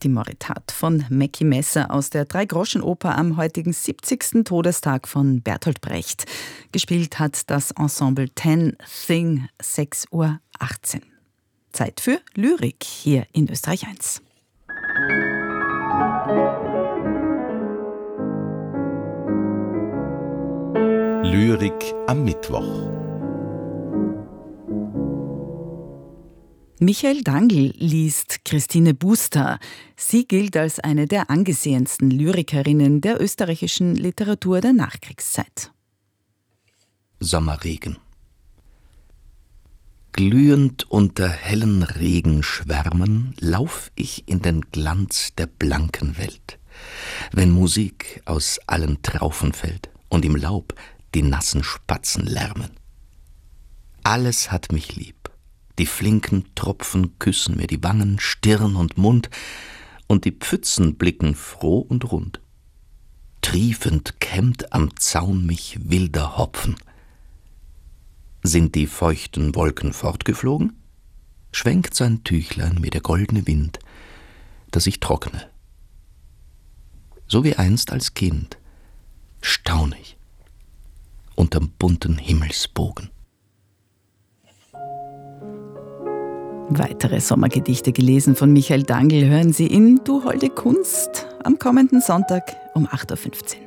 Die Moritat von Mackie Messer aus der Dreigroschenoper am heutigen 70. Todestag von Bertolt Brecht. Gespielt hat das Ensemble 10 Thing, 6:18 Uhr. Zeit für Lyrik hier in Österreich 1. Lyrik am Mittwoch. Michael Dangl liest Christine Buster. Sie gilt als eine der angesehensten Lyrikerinnen der österreichischen Literatur der Nachkriegszeit. Sommerregen. Glühend unter hellen Regenschwärmen lauf ich in den Glanz der blanken Welt, wenn Musik aus allen Traufen fällt und im Laub die nassen Spatzen lärmen. Alles hat mich lieb. Die flinken Tropfen küssen mir die Wangen, Stirn und Mund, und die Pfützen blicken froh und rund. Triefend kämmt am Zaun mich wilder Hopfen. Sind die feuchten Wolken fortgeflogen? Schwenkt sein Tüchlein mir der goldene Wind, dass ich trockne. So wie einst als Kind staun ich unterm bunten Himmelsbogen. Weitere Sommergedichte gelesen von Michael Dangl hören Sie in Du holde Kunst am kommenden Sonntag um 8:15 Uhr.